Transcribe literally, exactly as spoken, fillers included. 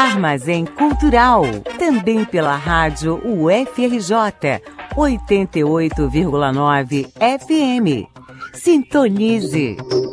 Armazém Cultural, também pela rádio U F R J, oitenta e oito vírgula nove F M. Sintonize.